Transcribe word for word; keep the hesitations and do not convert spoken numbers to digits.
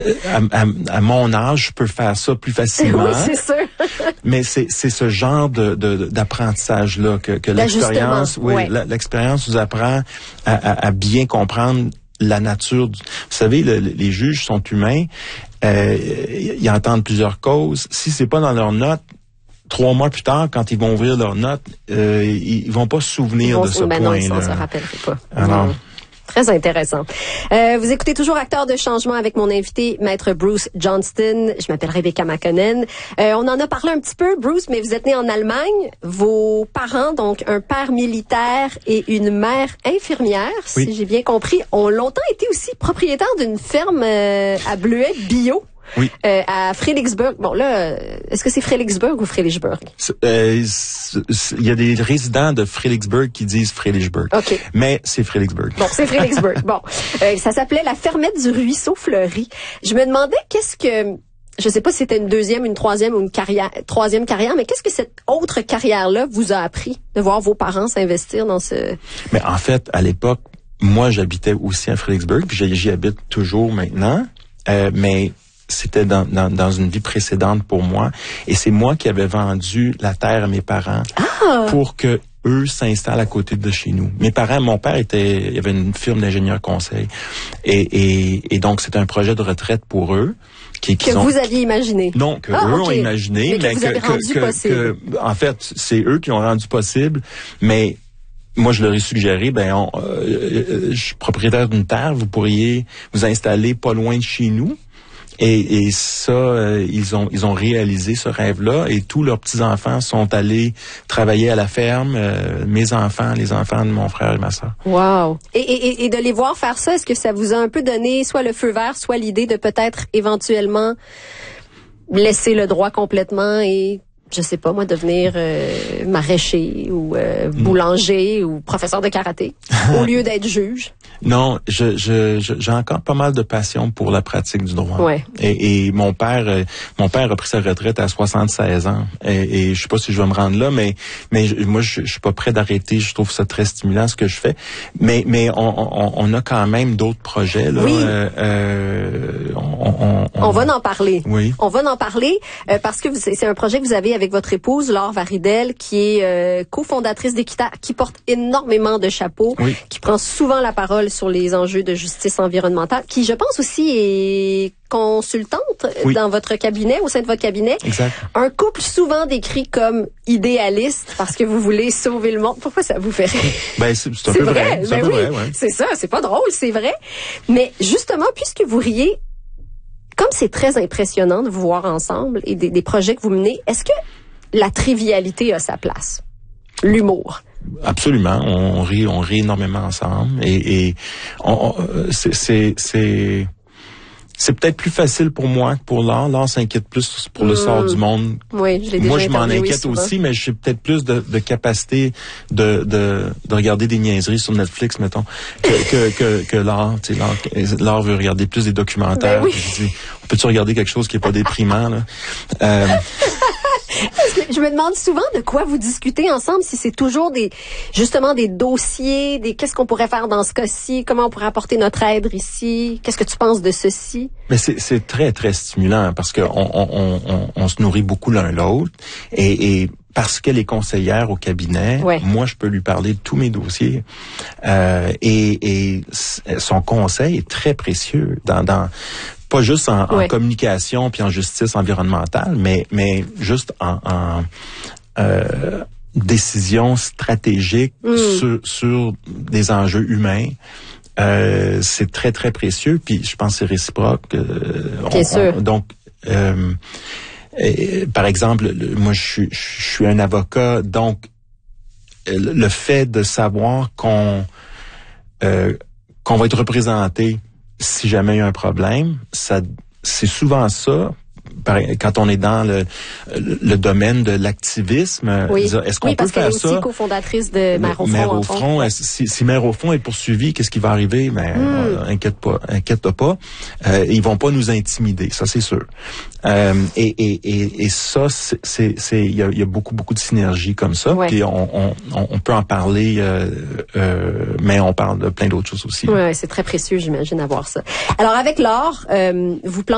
À, à, à mon âge, je peux faire ça plus facilement. Oui, c'est sûr. Mais c'est, c'est ce genre de, de, d'apprentissage-là que, que l'expérience, oui, ouais. l'expérience nous apprend à, à, à bien comprendre la nature. Du, vous savez, le, les juges sont humains. Euh, ils entendent plusieurs causes. Si c'est pas dans leurs notes, trois mois plus tard, quand ils vont ouvrir leurs notes, euh, ils, ils vont pas se souvenir vont, de ce ben point-là. Non, ça, on se rappellerait pas. Alors, mmh. Très intéressant. Euh, vous écoutez toujours Acteurs de changement avec mon invité, Maître Bruce Johnston. Je m'appelle Rebecca McConnell. Euh, on en a parlé un petit peu, Bruce, mais vous êtes né en Allemagne. Vos parents, donc un père militaire et une mère infirmière, oui. si j'ai bien compris, ont longtemps été aussi propriétaires d'une ferme euh, à Bleuet bio. Oui. Euh, à Fredericksburg. Bon, là, est-ce que c'est Fredericksburg ou Fredericksburg? Euh, il y a des résidents de Fredericksburg qui disent Fredericksburg. OK. Mais c'est Fredericksburg. Bon, c'est Fredericksburg. Bon. Euh, ça s'appelait la fermette du ruisseau fleuri. Je me demandais qu'est-ce que, je sais pas si c'était une deuxième, une troisième ou une carrière, troisième carrière, mais qu'est-ce que cette autre carrière-là vous a appris de voir vos parents s'investir dans ce... Mais en fait, à l'époque, moi, j'habitais aussi à Fredericksburg, puis j'y habite toujours maintenant. Euh, mais c'était dans, dans, dans une vie précédente pour moi. Et c'est moi qui avais vendu la terre à mes parents ah! pour que eux s'installent à côté de chez nous. Mes parents, mon père était, il y avait une firme d'ingénieurs conseil. Et, et, et donc, c'était un projet de retraite pour eux. Qui, qui que ont, vous aviez imaginé. Non, que ah, eux okay. ont imaginé. Mais que mais vous que, avez rendu que, possible. Que, en fait, c'est eux qui ont rendu possible, mais moi, je leur ai suggéré, ben, on, euh, je suis propriétaire d'une terre, vous pourriez vous installer pas loin de chez nous. Et, et ça, euh, ils ont ils ont réalisé ce rêve-là et tous leurs petits-enfants sont allés travailler à la ferme. Euh, mes enfants, les enfants de mon frère et ma sœur. Wow. Et, et, et de les voir faire ça, est-ce que ça vous a un peu donné soit le feu vert, soit l'idée de peut-être éventuellement laisser le droit complètement et... je sais pas moi, devenir euh, maraîcher ou euh, boulanger ou professeur de karaté au lieu d'être juge? Non, je, je, je, j'ai encore pas mal de passion pour la pratique du droit. Ouais. Et, et mon père, euh, mon père a pris sa retraite à soixante-seize ans. Et, et je sais pas si je vais me rendre là, mais, mais je, moi, je, je suis pas prêt d'arrêter. Je trouve ça très stimulant ce que je fais. Mais, mais on, on, on a quand même d'autres projets là. Oui. Euh, euh, on, on, on, on va en parler. Oui. On va en parler euh, parce que vous, c'est un projet que vous avez avec votre épouse, Laure Varidel, qui est euh, cofondatrice d'Équita, qui porte énormément de chapeaux, oui. qui prend souvent la parole sur les enjeux de justice environnementale, qui, je pense aussi, est consultante oui. dans votre cabinet, au sein de votre cabinet. Exact. Un couple souvent décrit comme idéaliste parce que vous voulez sauver le monde. Pourquoi ça vous fait rire? Ben, c'est, c'est un c'est peu vrai. vrai. C'est, ben un peu oui, vrai, ouais. c'est ça, c'est pas drôle, c'est vrai. Mais justement, puisque vous riez, comme c'est très impressionnant de vous voir ensemble et des, des projets que vous menez, est-ce que la trivialité a sa place? L'humour. Absolument. On rit, on rit énormément ensemble. Et, et on, on, c'est, c'est, c'est, c'est peut-être plus facile pour moi que pour Laure. Laure s'inquiète plus pour le mmh. sort du monde. Oui, je l'ai déjà Moi, je m'en inquiète oui, aussi, mais j'ai peut-être plus de, de capacité de, de, de regarder des niaiseries sur Netflix, mettons, que, que, que, que Laure. Tu sais, Laure, Laure veut regarder plus des documentaires. Ben oui. Je dis, on peut-tu regarder quelque chose qui est pas déprimant, là? Euh, Je me demande souvent de quoi vous discutez ensemble, si c'est toujours des, justement des dossiers, des qu'est-ce qu'on pourrait faire dans ce cas-ci, comment on pourrait apporter notre aide ici, qu'est-ce que tu penses de ceci? Mais c'est, c'est très, très stimulant parce que on, on, on, on se nourrit beaucoup l'un l'autre et, et parce qu'elle est conseillère au cabinet, ouais. moi, je peux lui parler de tous mes dossiers euh, et, et son conseil est très précieux dans, dans pas juste en, en ouais. communication puis en justice environnementale, mais mais juste en, en euh, décision stratégique mm. sur, sur des enjeux humains. Euh, c'est très très précieux puis je pense que c'est réciproque. Euh, Bien on, sûr. On, donc euh, et, par exemple, le, moi je suis je suis un avocat, donc le fait de savoir qu'on euh, qu'on va être représenté si jamais il y a un problème, ça, c'est souvent ça. Quand on est dans le, le domaine de l'activisme, oui. dire, est-ce qu'on oui, peut faire ça? Oui, parce qu'elle est aussi cofondatrice de Mère au fond. Mère au front, si, si Mère au fond est poursuivie, qu'est-ce qui va arriver? Ben, mm. euh, inquiète pas, inquiète pas. Euh, ils vont pas nous intimider, ça c'est sûr. Euh, et, et, et, et ça, c'est, c'est, c'est, il y a, il y a beaucoup, beaucoup de synergie comme ça. Ouais. Puis on, on, on peut en parler, euh, euh, mais on parle de plein d'autres choses aussi. Oui, c'est très précieux, j'imagine, à voir ça. Alors avec Laure, euh, vous plantez